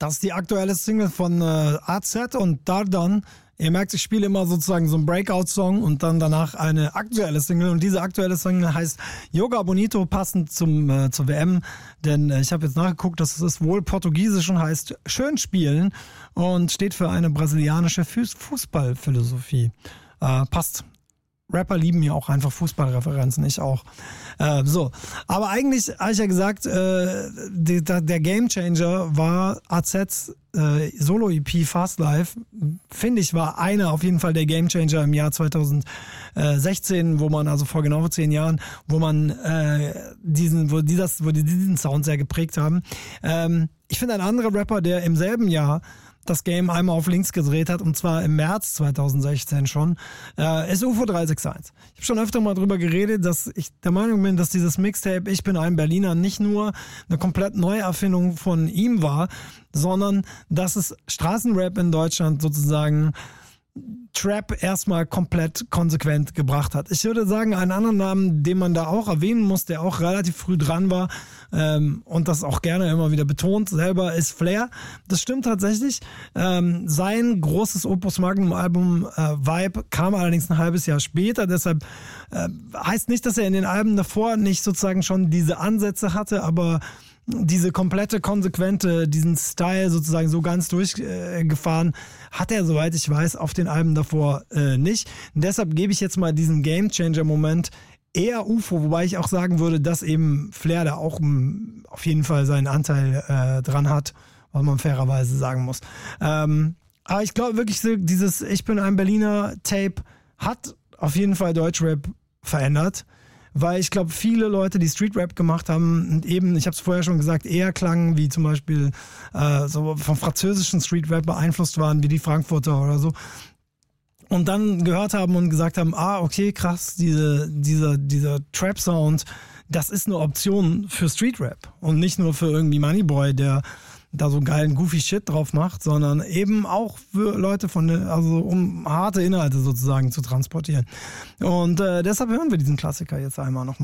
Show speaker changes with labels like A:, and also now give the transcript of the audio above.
A: Das ist die aktuelle Single von AZ und Dardan. Ihr merkt, ich spiele immer sozusagen so einen Breakout-Song und dann danach eine aktuelle Single. Und diese aktuelle Single heißt Yoga Bonito, passend zur WM. Denn ich habe jetzt nachgeguckt, das ist wohl portugiesisch und heißt schön spielen und steht für eine brasilianische Fußballphilosophie. Passt. Rapper lieben ja auch einfach Fußballreferenzen, ich auch. Aber eigentlich habe ich ja gesagt, der Gamechanger war AZs Solo-EP Fast Life. Finde ich, war einer auf jeden Fall der Gamechanger im Jahr 2016, wo man, also vor genau 10 Jahren, wo man wo die diesen Sound sehr geprägt haben. Ich finde, ein anderer Rapper, der im selben Jahr das Game einmal auf links gedreht hat, und zwar im März 2016 schon, ist UFO 361. Ich habe schon öfter mal drüber geredet, dass ich der Meinung bin, dass dieses Mixtape Ich bin ein Berliner nicht nur eine komplett Neuerfindung von ihm war, sondern dass es Straßenrap in Deutschland sozusagen Trap erstmal komplett konsequent gebracht hat. Ich würde sagen, einen anderen Namen, den man da auch erwähnen muss, der auch relativ früh dran war und das auch gerne immer wieder betont, selber ist Flair. Das stimmt tatsächlich. Sein großes Opus Magnum Album Vibe kam allerdings ein halbes Jahr später, deshalb heißt nicht, dass er in den Alben davor nicht sozusagen schon diese Ansätze hatte, aber diese komplette, konsequente, diesen Style sozusagen so ganz durchgefahren, hat er, soweit ich weiß, auf den Alben davor nicht. Und deshalb gebe ich jetzt mal diesen Gamechanger-Moment eher UFO, wobei ich auch sagen würde, dass eben Flair da auch auf jeden Fall seinen Anteil dran hat, was man fairerweise sagen muss. Aber ich glaube wirklich, dieses Ich bin ein Berliner Tape hat auf jeden Fall Deutschrap verändert. Weil ich glaube, viele Leute, die Streetrap gemacht haben und eben, ich habe es vorher schon gesagt, eher klangen wie zum Beispiel so vom französischen Streetrap beeinflusst waren, wie die Frankfurter oder so. Und dann gehört haben und gesagt haben, okay, krass, dieser Trap-Sound, das ist eine Option für Streetrap und nicht nur für irgendwie Moneyboy, der da so geilen goofy Shit drauf macht, sondern eben auch für Leute um harte Inhalte sozusagen zu transportieren. Und deshalb hören wir diesen Klassiker jetzt einmal nochmal.